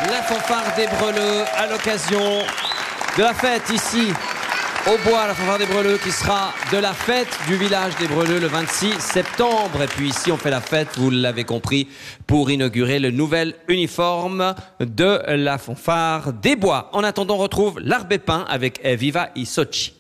la fanfare des Breleux à l'occasion de la fête ici au bois, la fanfare des Breleux qui sera de la fête du village des Breleux le 26 septembre. Et puis ici on fait la fête, vous l'avez compris, pour inaugurer le nouvel uniforme de la fanfare des bois. En attendant, on retrouve l'Arbépin avec Viva i Sochi.